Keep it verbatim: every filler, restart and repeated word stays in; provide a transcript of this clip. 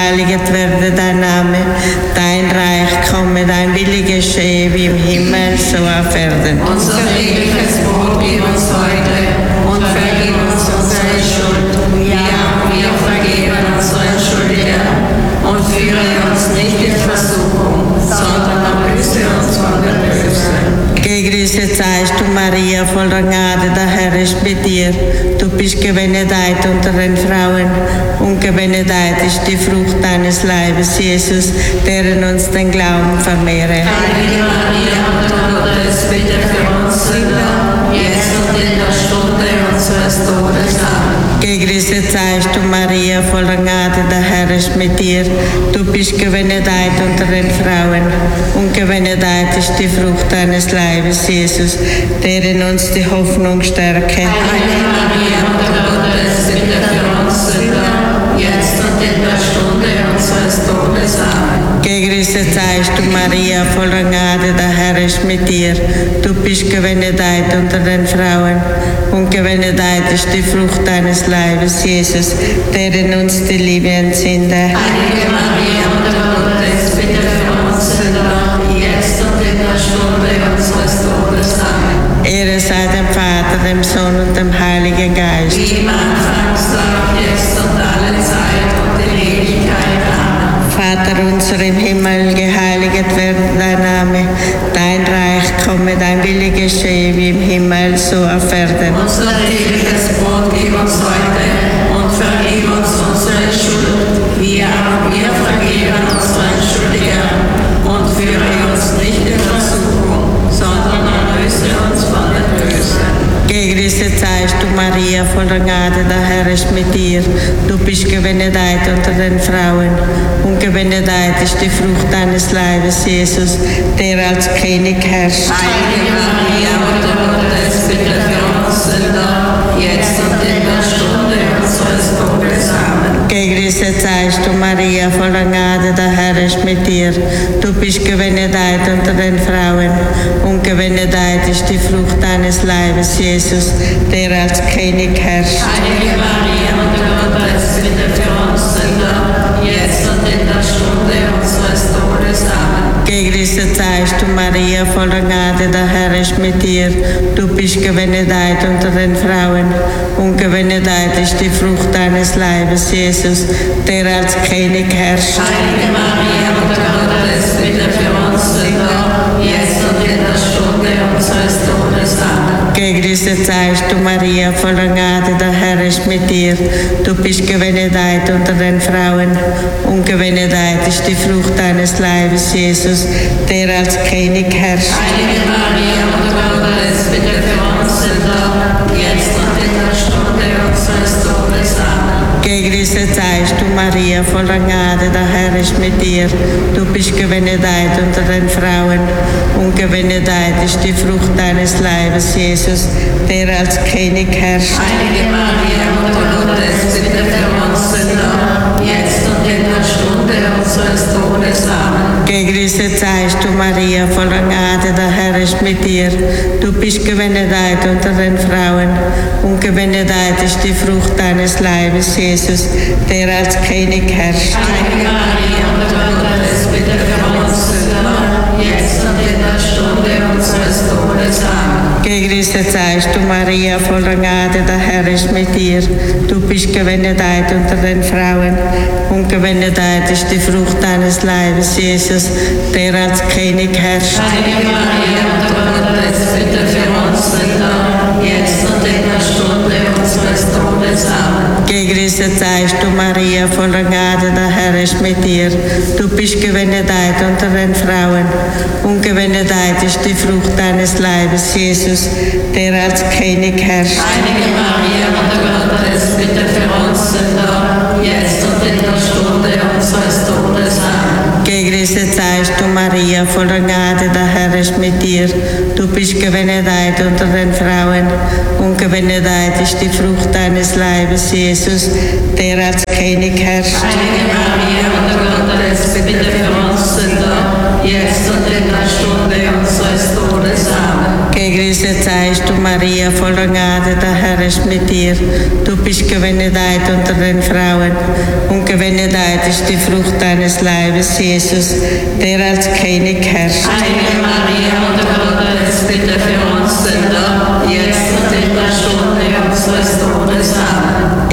geheiligt werde dein Name, dein Reich komme, dein Wille geschehe wie im Himmel, so auf Erden. Unser tägliches Brot gib uns heute und vergib uns unsere Schuld, wie auch wir vergeben unseren Schuldigern. Und führe uns nicht in Versuchung, sondern erlöse uns von der Bösen. Gegrüßet seist du, Maria, voller Gnade, der Herr ist mit dir. Du bist gebenedeit unter den Frauen und gebenedeit ist die Frucht deines Leibes, Jesus, der in uns den Glauben vermehre. Heilige Maria, Mutter Gottes, bitte für uns Sünder, jetzt und in der Stunde unseres Todes. Amen. Gegrüßet seist du, Maria, voller Gnade, der Herr ist mit dir. Du bist gebenedeit unter den Frauen und gebenedeit ist die Frucht deines Leibes, Jesus, der in uns die Hoffnung stärke. Heilige Maria, Mutter Gottes, bitte für uns Sünder, jetzt und in der Stunde unseres Todes. Amen. Gegrüßet seist du, Maria, voller Gnade, der Herr ist mit dir. Du bist gebenedeit unter den Frauen und gebenedeit ist die Frucht deines Leibes, Jesus, der in uns die Liebe entzünde. Heilige Maria, Mutter Gottes, bitte für uns Sünder, jetzt und in der Stunde unseres Todes. Amen. Ehre sei dem Vater, dem Sohn und dem Heiligen Geist. Wie im Anfang, so auch jetzt und alle Zeit und in Ewigkeit. Amen. Vater unser im Himmel, geheiligt werde dein Name, dein Reich komme, dein Wille geschehe wie im Himmel, so auf Erden. Unser tägliches Brot gib uns heute und vergib uns unsere Schuld, wie auch wir vergeben unseren Schuldigern. Und führe uns nicht in Versuchung, sondern erlöse uns von der Bösen. Gegrüßet seist du, Maria, voller Gnade, der Herr ist mit dir. Du bist gebenedeit unter den Frauen und gebenedeit ist die Frucht deines Leibes, Jesus, der als König herrscht. Heilige Maria, Mutter Gottes, bitte für uns Sünder, jetzt und in der Stunde unseres Todes. Amen. Gegrüßet seist du, Maria, voller Gnade, der Herr ist mit dir. Du bist gebenedeit unter den Frauen und gebenedeit ist die Frucht deines Leibes, Jesus, der als König herrscht. Heilige Maria, Mutter Gottes, bitte für uns Sünder, jetzt und in der Stunde unseres Todes. Amen. Gegrüßet seist du, Maria, voller Gnade, der Herr ist mit dir. Du bist gebenedeit unter den Frauen und gebenedeit ist die Frucht deines Leibes, Jesus, der als König herrscht. Heilige Maria, Mutter Gottes, bitte für uns Sünder, jetzt und in der Stunde unseres Todes. Amen. Gegrüßet seist du, Maria, voller Gnade, der Herr ist mit dir. Du bist gebenedeit unter den Frauen und gebenedeit ist die Frucht deines Leibes, Jesus, der als König herrscht. Heilige Maria, Mutter Gottes, bitte für uns Sünder, jetzt und in der Stunde unseres Todes. Amen. Gegrüßet seist du, Maria, voller Gnade, der Herr ist mit dir. Du bist gebenedeit unter den Frauen und gebenedeit ist die Frucht deines Leibes, Jesus, der als König herrscht. Heilige Maria, Mutter Gottes, bitte für uns Sünder, jetzt und in der Stunde unseres Todes. Amen. Gegrüßet seist du, Maria, voller Gnade, der Herr ist mit dir. Du bist gebenedeit unter den Frauen und gebenedeit ist die Frucht deines Leibes, Jesus, der als König herrscht. Heilige Maria, Mutter Gottes, bitte für uns Sünder, jetzt und in der Stunde unseres Todes. Amen. Gegrüßet seist du, Maria, voller Gnade, der Herr ist mit dir. Du bist gebenedeit unter den Frauen und gebenedeit ist die Frucht deines Leibes, Jesus, der als König herrscht. Heilige Maria, Mutter Gottes, bitte für uns Sünder, jetzt und in der Stunde unseres Todes. Amen. Gegrüßet seist du, Maria, voller Gnade, der Herr ist mit dir. Du bist gebenedeit unter den Frauen und gebenedeit ist die Frucht deines Leibes, Jesus, der als König herrscht. Heilige Maria, Mutter Gottes, bitte für uns Sünder, jetzt und in der Stunde unseres Todes. Amen. Gegrüßet seist du, Maria, voller Gnade, der Herr ist mit dir. Du bist gebenedeit unter den Frauen und gebenedeit ist die Frucht deines Leibes, Jesus, der als König herrscht. Heilige Maria, Mutter Gottes, bitte für uns Sünder, jetzt und in der Stunde unseres Todes. Amen. Gegrüßet seist du, Maria, voller Gnade, der Herr ist mit dir. Du bist gebenedeit unter den Frauen und gebenedeit gebenedeit ist die Frucht deines Leibes, Jesus, der als König herrscht. Heilige Maria,